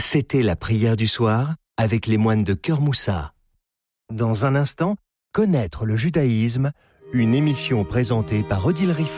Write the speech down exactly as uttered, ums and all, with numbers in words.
C'était la prière du soir avec les moines de Cœur Moussa. Dans un instant, connaître le judaïsme, une émission présentée par Odile Riffon.